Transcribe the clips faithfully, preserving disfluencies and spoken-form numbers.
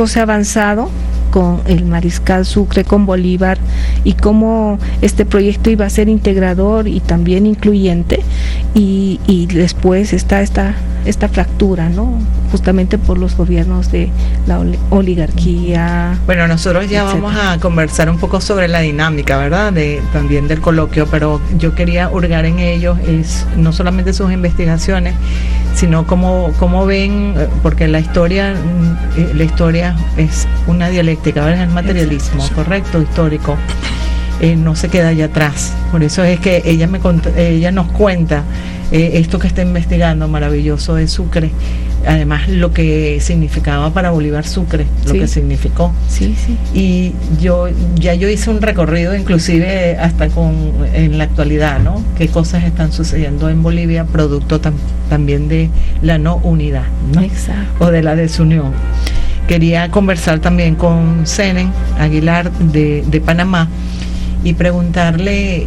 cuánto se ha avanzado con el Mariscal Sucre, con Bolívar, y cómo este proyecto iba a ser integrador y también incluyente, y, y después está esta, esta fractura, ¿no? Justamente por los gobiernos de la oligarquía. Bueno, nosotros ya etcétera. Vamos a conversar un poco sobre la dinámica, ¿verdad? De, también del coloquio, pero yo quería hurgar en ellos, es no solamente sus investigaciones, sino cómo, cómo ven, porque la historia, la historia es una dialéctica, ¿verdad? El materialismo, correcto, histórico, eh, no se queda allá atrás. Por eso es que ella me cont- ella nos cuenta eh, esto que está investigando maravilloso de Sucre, además lo que significaba para Bolívar Sucre, lo sí. que significó. Sí, sí. Y yo ya yo hice un recorrido inclusive hasta con en la actualidad, ¿no? Qué cosas están sucediendo en Bolivia producto tam, también de la no unidad, ¿no? Exacto. O de la desunión. Quería conversar también con Senen Aguilar de, de Panamá y preguntarle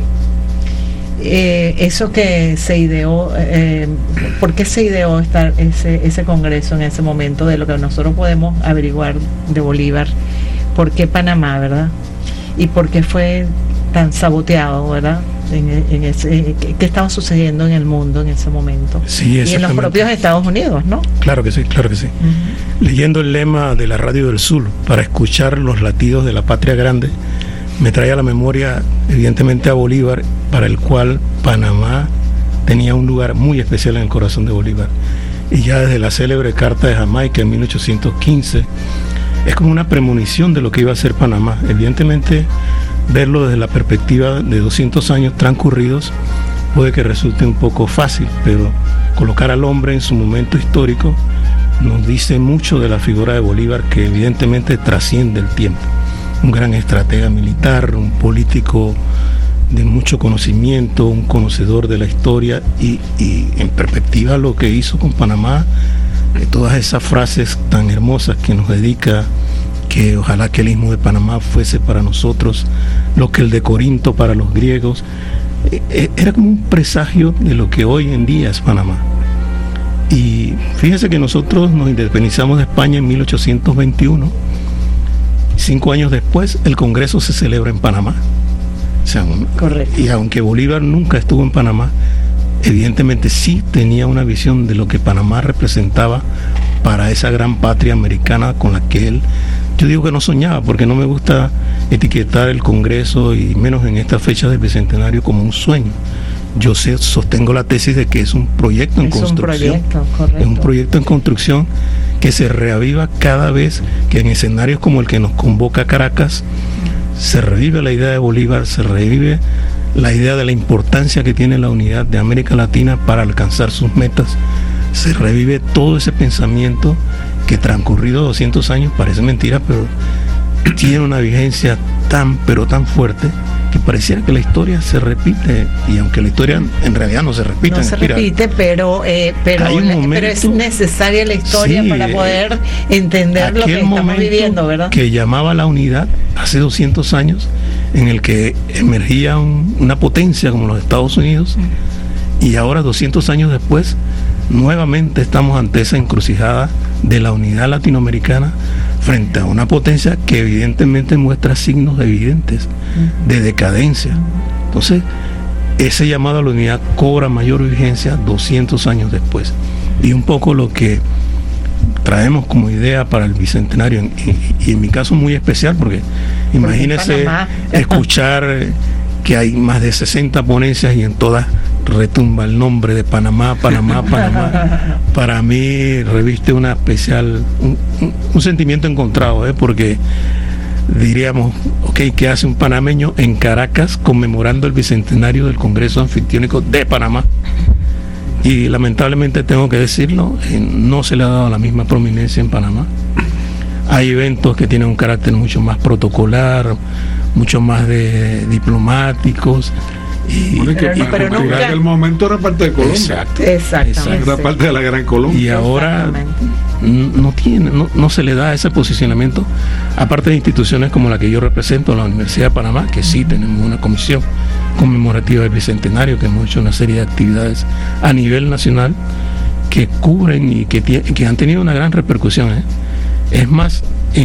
eh, eso que se ideó, eh, ¿por qué se ideó estar ese, ese congreso en ese momento? De lo que nosotros podemos averiguar de Bolívar, ¿por qué Panamá, verdad? Y por qué fue tan saboteado, ¿verdad? En, en ese, ¿qué estaba sucediendo en el mundo en ese momento? Sí, y en los propios Estados Unidos, ¿no? Claro que sí, claro que sí. Uh-huh. Leyendo el lema de la Radio del Sur, para escuchar los latidos de la patria grande, me trae a la memoria evidentemente a Bolívar, para el cual Panamá tenía un lugar muy especial en el corazón de Bolívar. Y ya desde la célebre Carta de Jamaica en mil ochocientos quince, es como una premonición de lo que iba a ser Panamá. Evidentemente, verlo desde la perspectiva de doscientos años transcurridos puede que resulte un poco fácil, pero colocar al hombre en su momento histórico nos dice mucho de la figura de Bolívar, que evidentemente trasciende el tiempo. Un gran estratega militar, un político de mucho conocimiento, un conocedor de la historia, y, y en perspectiva lo que hizo con Panamá, eh, todas esas frases tan hermosas que nos dedica, que ojalá que el istmo de Panamá fuese para nosotros lo que el de Corinto para los griegos, eh, era como un presagio de lo que hoy en día es Panamá. Y fíjense que nosotros nos independizamos de España en mil ochocientos veintiuno. Cinco años después, el Congreso se celebra en Panamá. O sea, correcto. Y aunque Bolívar nunca estuvo en Panamá, evidentemente sí tenía una visión de lo que Panamá representaba para esa gran patria americana con la que él, yo digo que no soñaba, porque no me gusta etiquetar el Congreso, y menos en esta fecha del Bicentenario, como un sueño. Yo sé, sostengo la tesis de que es un proyecto en es construcción. Un proyecto, correcto. Es un proyecto en construcción que se reaviva cada vez que en escenarios como el que nos convoca a Caracas se revive la idea de Bolívar, se revive la idea de la importancia que tiene la unidad de América Latina para alcanzar sus metas, se revive todo ese pensamiento que transcurrido doscientos años parece mentira, pero tiene una vigencia tan pero tan fuerte que pareciera que la historia se repite, y aunque la historia en realidad no se repite, no se mira, repite, pero eh, pero, momento, pero es necesaria la historia sí, para poder entender lo que estamos viviendo, ¿verdad? Que llamaba la unidad hace doscientos años, en el que emergía un, una potencia como los Estados Unidos, mm. y ahora doscientos años después nuevamente estamos ante esa encrucijada de la unidad latinoamericana frente a una potencia que evidentemente muestra signos evidentes de decadencia. Entonces, ese llamado a la unidad cobra mayor vigencia doscientos años después. Y un poco lo que traemos como idea para el Bicentenario, y, y en mi caso muy especial, porque imagínese escuchar que hay más de sesenta ponencias y en todas retumba el nombre de Panamá, Panamá, Panamá. Para mí reviste una especial, un, un, un sentimiento encontrado, ¿eh? Porque diríamos, ok, ¿qué hace un panameño en Caracas conmemorando el bicentenario del Congreso Anfictiónico de Panamá? Y lamentablemente tengo que decirlo, eh, no se le ha dado la misma prominencia en Panamá. Hay eventos que tienen un carácter mucho más protocolar, mucho más de diplomáticos. Y, bueno, que, y, pero no, en aquel momento era parte de Colombia. Exacto, exactamente. Era parte de la Gran Colombia. Y ahora no tiene, no, no se le da ese posicionamiento, aparte de instituciones como la que yo represento, la Universidad de Panamá, que sí tenemos una comisión conmemorativa del Bicentenario, que hemos hecho una serie de actividades a nivel nacional que cubren y que, que han tenido una gran repercusión, ¿eh? Es más,